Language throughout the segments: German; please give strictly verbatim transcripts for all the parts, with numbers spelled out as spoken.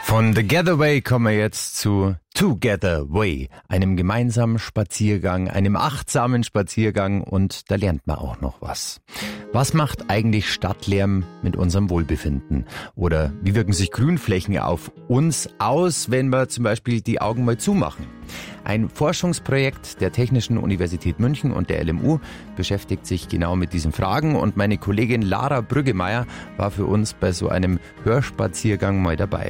Von The Getaway kommen wir jetzt zu Together Way, einem gemeinsamen Spaziergang, einem achtsamen Spaziergang, und da lernt man auch noch was. Was macht eigentlich Stadtlärm mit unserem Wohlbefinden? Oder wie wirken sich Grünflächen auf uns aus, wenn wir zum Beispiel die Augen mal zumachen? Ein Forschungsprojekt der Technischen Universität München und der L M U beschäftigt sich genau mit diesen Fragen, und meine Kollegin Lara Brüggemeier war für uns bei so einem Hörspaziergang mal dabei.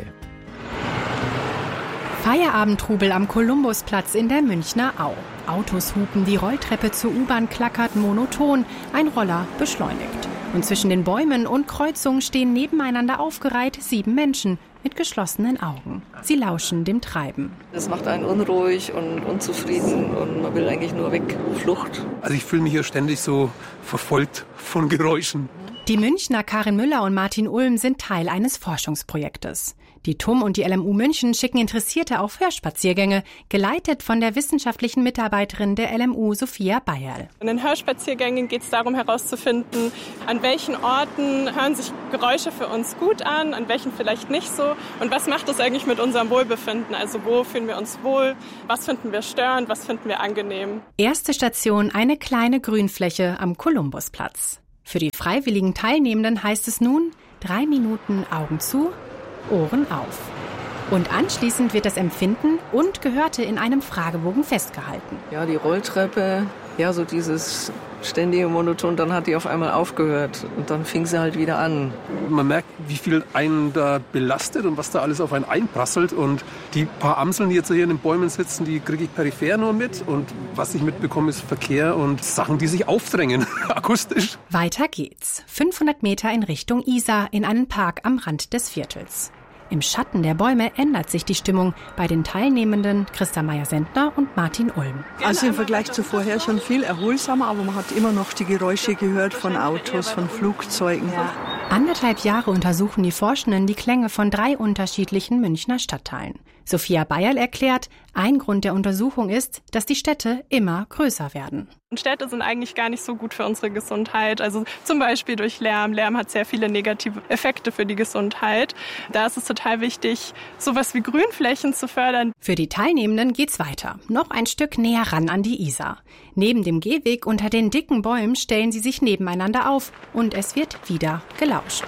Feierabendtrubel am Kolumbusplatz in der Münchner Au. Autos hupen, die Rolltreppe zur U-Bahn klackert monoton, ein Roller beschleunigt. Und zwischen den Bäumen und Kreuzungen stehen nebeneinander aufgereiht sieben Menschen mit geschlossenen Augen. Sie lauschen dem Treiben. Das macht einen unruhig und unzufrieden und man will eigentlich nur weg, Flucht. Also ich fühle mich hier ständig so verfolgt von Geräuschen. Die Münchner Karin Müller und Martin Ulm sind Teil eines Forschungsprojektes. Die T U M und die L M U München schicken Interessierte auf Hörspaziergänge, geleitet von der wissenschaftlichen Mitarbeiterin der L M U, Sophia Bayerl. In den Hörspaziergängen geht es darum herauszufinden, an welchen Orten hören sich Geräusche für uns gut an, an welchen vielleicht nicht so, und was macht das eigentlich mit unserem Wohlbefinden? Also wo fühlen wir uns wohl, was finden wir störend, was finden wir angenehm? Erste Station, eine kleine Grünfläche am Kolumbusplatz. Für die freiwilligen Teilnehmenden heißt es nun, drei Minuten Augen zu, Ohren auf. Und anschließend wird das Empfinden und Gehörte in einem Fragebogen festgehalten. Ja, die Rolltreppe, ja, so dieses ständige Monoton, dann hat die auf einmal aufgehört und dann fing sie halt wieder an. Man merkt, wie viel einen da belastet und was da alles auf einen einprasselt, und die paar Amseln, die jetzt hier in den Bäumen sitzen, die kriege ich peripher nur mit, und was ich mitbekomme, ist Verkehr und Sachen, die sich aufdrängen, akustisch. Weiter geht's. fünfhundert Meter in Richtung Isar, in einen Park am Rand des Viertels. Im Schatten der Bäume ändert sich die Stimmung bei den Teilnehmenden Christa Meyer-Sendner und Martin Ulm. Also im Vergleich zu vorher schon viel erholsamer, aber man hat immer noch die Geräusche gehört von Autos, von Flugzeugen. Ja. Anderthalb Jahre untersuchen die Forschenden die Klänge von drei unterschiedlichen Münchner Stadtteilen. Sophia Bayerl erklärt, ein Grund der Untersuchung ist, dass die Städte immer größer werden. Und Städte sind eigentlich gar nicht so gut für unsere Gesundheit. Also zum Beispiel durch Lärm. Lärm hat sehr viele negative Effekte für die Gesundheit. Da ist es total wichtig, sowas wie Grünflächen zu fördern. Für die Teilnehmenden geht's weiter. Noch ein Stück näher ran an die Isar. Neben dem Gehweg unter den dicken Bäumen stellen sie sich nebeneinander auf und es wird wieder gelauscht.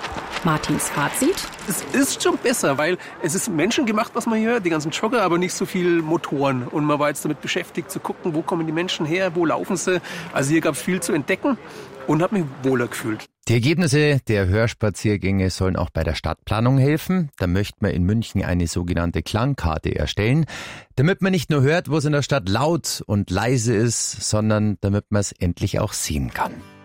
Martins Fazit? Es ist schon besser, weil es ist menschengemacht, was man hier hört, die ganzen Jogger, aber nicht so viel Motoren. Und man war jetzt damit beschäftigt zu gucken, wo kommen die Menschen her, wo laufen sie. Also hier gab es viel zu entdecken und habe mich wohler gefühlt. Die Ergebnisse der Hörspaziergänge sollen auch bei der Stadtplanung helfen. Da möchte man in München eine sogenannte Klangkarte erstellen, damit man nicht nur hört, wo es in der Stadt laut und leise ist, sondern damit man es endlich auch sehen kann.